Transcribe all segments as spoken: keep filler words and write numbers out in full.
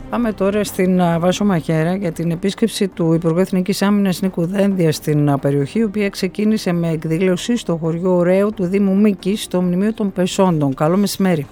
Πάμε τώρα στην Βάσο Μαχαίρα για την επίσκεψη του Υπουργού Εθνικής Άμυνας Νίκου Δένδια στην περιοχή, η οποία ξεκίνησε με εκδήλωση στο χωριό Ωραίου του Δήμου Μίκης, στο Μνημείο των Πεσόντων. Καλό μεσημέρι.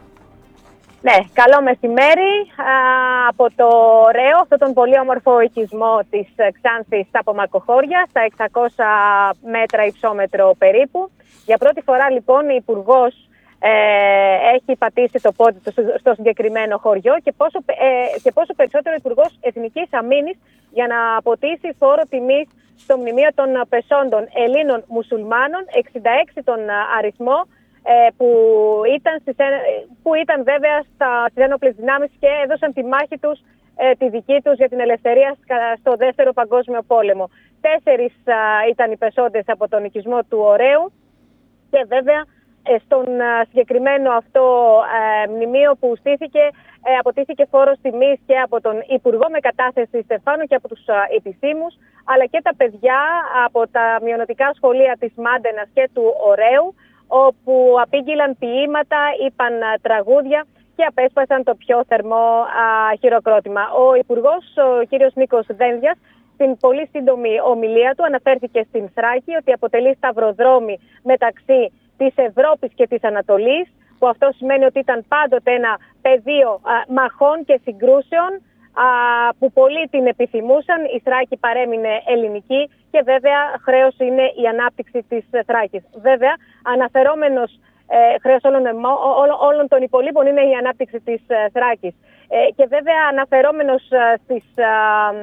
Ναι, καλό μεσημέρι. Α, από το Ωραίο, αυτόν τον πολύ όμορφο οικισμό της Ξάνθης από Μακοχώρια, στα εξακόσια μέτρα υψόμετρο περίπου. Για πρώτη φορά λοιπόν η Υπουργός ε, έχει πατήσει το πόδι του στο συγκεκριμένο χωριό και πόσο, ε, και πόσο περισσότερο ο Υπουργός Εθνικής Αμήνης για να αποτίσει φόρο τιμής στο Μνημείο των Πεσόντων Ελλήνων Μουσουλμάνων, εξήντα έξι τον αριθμό, Που ήταν, στις, που ήταν βέβαια στα, στις ένοπλες δυνάμεις και έδωσαν τη μάχη τους, ε, τη δική τους για την ελευθερία στο δεύτερο παγκόσμιο πόλεμο. Τέσσερις α, ήταν οι πεσόντες από τον οικισμό του Ωραίου και βέβαια ε, στον α, συγκεκριμένο αυτό ε, μνημείο που στήθηκε ε, αποτίθηκε φόρος τιμής και από τον Υπουργό με κατάθεση Στεφάνου και από τους α, επισήμους, αλλά και τα παιδιά από τα μειονοτικά σχολεία της Μάντενας και του Ωραίου, όπου απήγγειλαν ποίηματα, είπαν α, τραγούδια και απέσπασαν το πιο θερμό α, χειροκρότημα. Ο Υπουργός, ο κύριος Νίκος Δένδιας, στην πολύ σύντομη ομιλία του αναφέρθηκε στην Θράκη ότι αποτελεί σταυροδρόμι μεταξύ της Ευρώπης και της Ανατολής, που αυτό σημαίνει ότι ήταν πάντοτε ένα πεδίο α, μαχών και συγκρούσεων, που πολλοί την επιθυμούσαν. Η Θράκη παρέμεινε ελληνική και βέβαια χρέος είναι η ανάπτυξη της Θράκης. Βέβαια, αναφερόμενος ε, χρέος όλων, όλων, όλων των υπολείπων είναι η ανάπτυξη της ε, Θράκης. Ε, και βέβαια αναφερόμενος ε, στις, ε,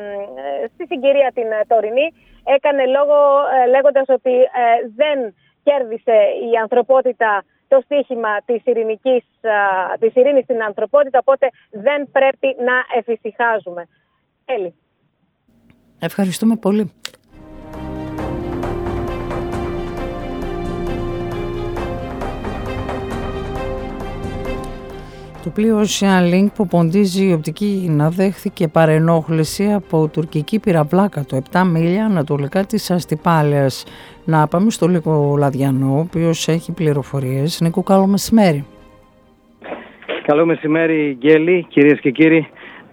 στη συγκυρία την ε, τωρινή, έκανε λόγο ε, λέγοντας ότι ε, δεν κέρδισε η ανθρωπότητα το στίχημα της, ειρηνικής, της ειρήνης στην ανθρωπότητα, οπότε δεν πρέπει να εφησυχάζουμε. Έλλη. Ευχαριστούμε πολύ. Το πλοίο Ocean Link που ποντίζει η οπτική να δέχθηκε παρενόχληση από τουρκική πυραυλάκα το επτά μίλια ανατολικά της Αστυπάλαιας. Να πάμε στο Νίκο Λαδιανό, ο οποίος έχει πληροφορίες. Νίκο, καλό μεσημέρι. Καλό μεσημέρι, Γκέλη, κυρίες και κύριοι.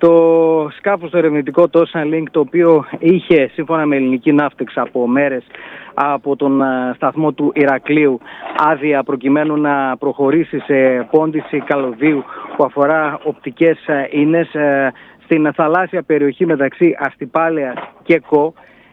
Το σκάφος το ερευνητικό, το Ocean Link, το οποίο είχε σύμφωνα με ελληνική ναύτεξ από μέρες από τον σταθμό του Ηρακλείου άδεια προκειμένου να προχωρήσει σε πόντιση καλωδίου που αφορά οπτικές ίνες στην θαλάσσια περιοχή μεταξύ Αστυπάλαιας και Κο.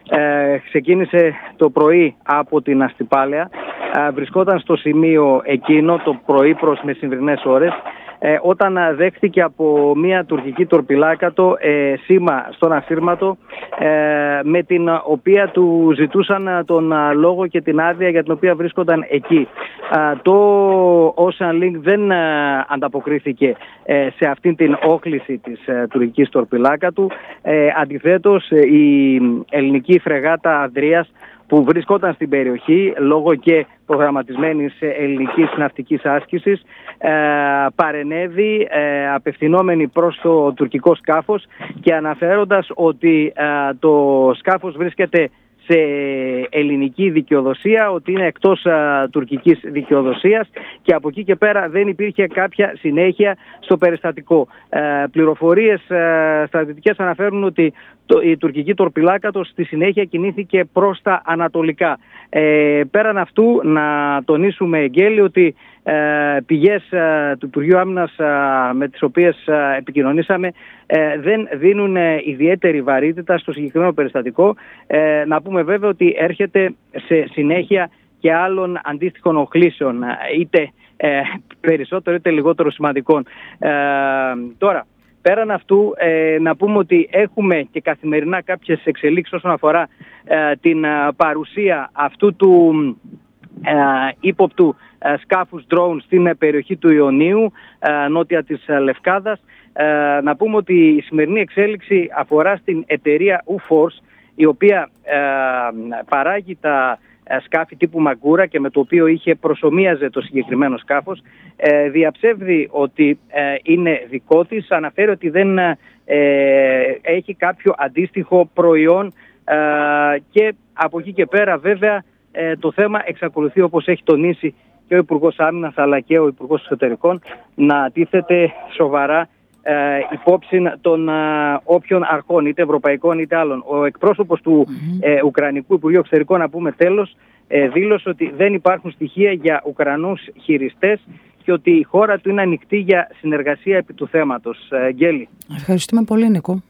Ε, ξεκίνησε το πρωί από την Αστυπάλαια, ε, βρισκόταν στο σημείο εκείνο το πρωί προς μεσημβρινές ώρες, ε, όταν δέχτηκε από μια τουρκική τορπιλάκατο ε, σήμα στον ασύρματο, ε, με την οποία του ζητούσαν τον λόγο και την άδεια για την οποία βρίσκονταν εκεί. Ε, το Ocean Link δεν ε, ανταποκρίθηκε ε, σε αυτήν την όχληση της ε, τουρκικής τορπιλάκατου. Ε, αντιθέτως, η ελληνική φρεγάτα Ανδρείας, που βρισκόταν στην περιοχή λόγω και προγραμματισμένης ελληνικής ναυτικής άσκησης, ε, παρενέβη ε, απευθυνόμενη προς το τουρκικό σκάφος και αναφέροντας ότι ε, το σκάφος βρίσκεται σε ελληνική δικαιοδοσία, ότι είναι εκτός α, τουρκικής δικαιοδοσίας και από εκεί και πέρα δεν υπήρχε κάποια συνέχεια στο περιστατικό. Ε, πληροφορίες ε, στρατιωτικές αναφέρουν ότι το, η τουρκική τορπιλάκατος στη συνέχεια κινήθηκε προς τα ανατολικά. Ε, πέραν αυτού να τονίσουμε, Εγγέλη, ότι ε, πηγές ε, του Υπουργείου Άμυνας ε, με τις οποίες ε, επικοινωνήσαμε ε, δεν δίνουν ε, ιδιαίτερη βαρύτητα στο συγκεκριμένο περιστατικό. Ε, να πούμε βέβαια ότι έρχεται σε συνέχεια και άλλων αντίστοιχων οχλήσεων, είτε ε, περισσότερο είτε λιγότερο σημαντικών. Ε, τώρα, πέραν αυτού, ε, να πούμε ότι έχουμε και καθημερινά κάποιες εξελίξεις όσον αφορά ε, την ε, παρουσία αυτού του ε, ύποπτου ε, σκάφους drone στην ε, περιοχή του Ιωνίου, ε, νότια της ε, Λευκάδας. Ε, να πούμε ότι η σημερινή εξέλιξη αφορά στην εταιρεία U-Force, η οποία ε, παράγει τα σκάφη τύπου Μαγκούρα και με το οποίο είχε προσομοίαζε το συγκεκριμένο σκάφος. Ε, διαψεύδει ότι ε, είναι δικό της, αναφέρει ότι δεν ε, έχει κάποιο αντίστοιχο προϊόν ε, και από εκεί και πέρα βέβαια ε, το θέμα εξακολουθεί, όπως έχει τονίσει και ο Υπουργός Άμυνας αλλά και ο Υπουργός Εσωτερικών, να τίθεται σοβαρά ε, υπόψη των ε, όποιων αρχών, είτε ευρωπαϊκών είτε άλλων. Ο εκπρόσωπος του mm-hmm. ε, Ουκρανικού Υπουργείου Εξωτερικών, να πούμε τέλος, ε, δήλωσε ότι δεν υπάρχουν στοιχεία για Ουκρανούς χειριστές και ότι η χώρα του είναι ανοιχτή για συνεργασία επί του θέματος. Ε, Γκέλη. Ευχαριστούμε πολύ, Νίκο.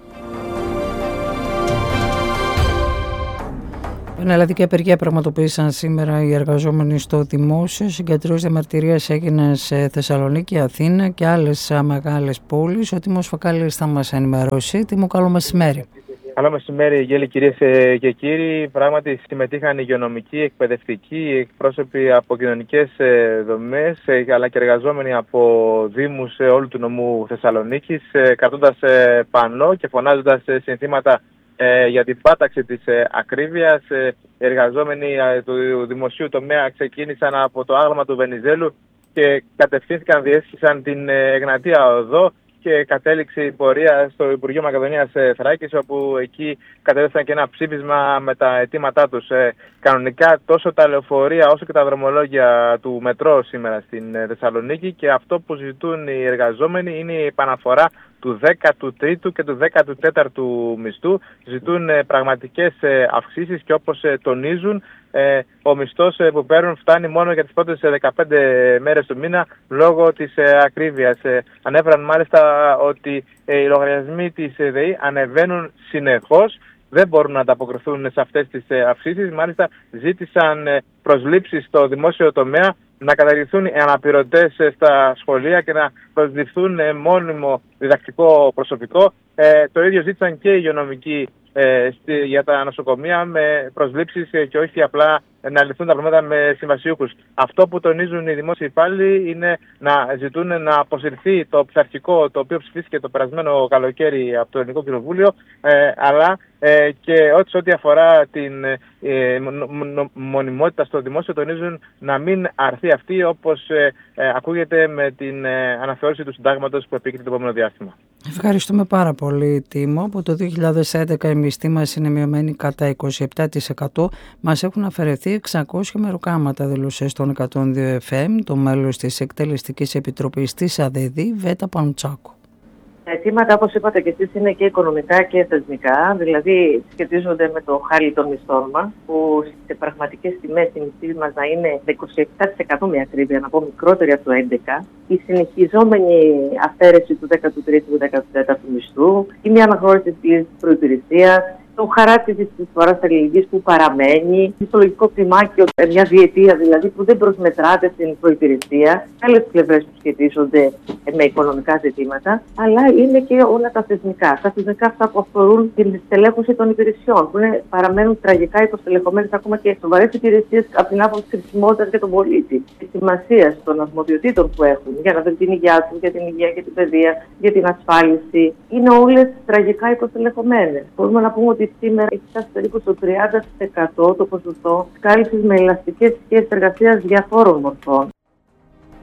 Πανελλαδική απεργία πραγματοποίησαν σήμερα οι εργαζόμενοι στο δημόσιο. Συγκεντρώσεις διαμαρτυρίας έγιναν σε Θεσσαλονίκη, Αθήνα και άλλες μεγάλες πόλεις. Ο Τίμος Φακάλης θα μας ενημερώσει. Τίμο, καλό μεσημέρι. Καλό μεσημέρι, Γέλη, κυρίες και κύριοι. Πράγματι, συμμετείχαν υγειονομικοί, εκπαιδευτικοί, εκπρόσωποι από κοινωνικές δομές, αλλά και εργαζόμενοι από δήμους όλου του νομού Θεσσαλονίκης, κρατώντας πανό και φωνάζοντας συνθήματα για την πάταξη της ακρίβειας. Οι εργαζόμενοι του δημοσίου τομέα ξεκίνησαν από το άγαλμα του Βενιζέλου και κατευθύνθηκαν, διέσχισαν την Εγνατία Οδό και κατέληξε η πορεία στο Υπουργείο Μακεδονίας Θράκης, όπου εκεί κατέθεσαν και ένα ψήφισμα με τα αιτήματά τους. Ε, κανονικά τόσο τα λεωφορεία όσο και τα δρομολόγια του μετρό σήμερα στην Θεσσαλονίκη, και αυτό που ζητούν οι εργαζόμενοι είναι η επαναφορά του δέκατου τρίτου και του δέκατου τέταρτου μισθού. Ζητούν ε, πραγματικές ε, αυξήσεις και όπως ε, τονίζουν, ε, ο μισθός ε, που παίρνουν φτάνει μόνο για τις πρώτες ε, δεκαπέντε μέρες του μήνα λόγω της ε, ακρίβειας. Ε, ανέφεραν μάλιστα ότι ε, οι λογαριασμοί της ε, ΔΕΗ ανεβαίνουν συνεχώς, δεν μπορούν να ανταποκριθούν σε αυτές τις ε, αυξήσεις. Μάλιστα ζήτησαν ε, προσλήψεις στο δημόσιο τομέα, να καταργηθούν οι αναπληρωτές στα σχολεία και να προσληφθούν μόνιμο διδακτικό προσωπικό. Ε, το ίδιο ζήτησαν και οι υγειονομικοί ε, στη, για τα νοσοκομεία, με προσλήψεις ε, και όχι απλά να ληφθούν τα προβλήματα με συμβασιούχους. Αυτό που τονίζουν οι δημόσιοι υπάλληλοι είναι να ζητούν να αποσυρθεί το πειθαρχικό, το οποίο ψηφίστηκε το περασμένο καλοκαίρι από το Ελληνικό Κοινοβούλιο, ε, αλλά ε, και ό,τι, ό,τι αφορά την ε, μονιμότητα στο δημόσιο, τονίζουν να μην αρθεί αυτή, όπως ε, ε, ακούγεται με την ε, αναθεώρηση του συντάγματος που επίκειται το επόμενο διάστημα. Ευχαριστούμε πάρα πολύ, Τίμο. Από το δύο χιλιάδες έντεκα οι μισθοί μας είναι μειωμένοι κατά είκοσι επτά τοις εκατό. Μας έχουν αφαιρεθεί εξακόσια μεροκάματα, δήλωσε στον εκατόν δύο εφ εμ το μέλος της Εκτελεστικής Επιτροπής της ΑΔΕΔ, Βέτα Πανουτσάκου. Τα αιτήματα, όπως είπατε και εσείς, είναι και οικονομικά και θεσμικά, δηλαδή σχετίζονται με το χάλι των μισθών μας, που σε πραγματικές τιμές οι μισθοί μας να είναι είκοσι επτά τοις εκατό με ακρίβεια, να πω μικρότερη από το έντεκα, η συνεχιζόμενη αφαίρεση του δέκατου τρίτου και δέκατου τέταρτου μισθού, η μη αναγνώριση της προϋπηρεσίας, το χαράτσι της εισφοράς αλληλεγγύης που παραμένει, το λογικό κλιμάκιο μια διετία δηλαδή που δεν προσμετράται στην προϋπηρεσία, άλλες πλευρές που σχετίζονται με οικονομικά ζητήματα, αλλά είναι και όλα τα θεσμικά. Τα θεσμικά αυτά που αφορούν την στελέχωση των υπηρεσιών, που είναι, παραμένουν τραγικά υποστελεχωμένες ακόμα και σοβαρές υπηρεσίες από την άποψη χρησιμότητας για τον πολίτη, τη σημασία των αρμοδιοτήτων που έχουν για να δουν την υγεία του, για την υγεία και την παιδεία, για την ασφάλιση. Είναι όλες τραγικά υποστελεχωμένες. Μπορούμε να πούμε ότι σήμερα έχει φτάσει περίπου στο τριάντα τοις εκατό το ποσοστό κάλυψης με ελαστικές σχέσεις εργασίας διαφόρων μορφών.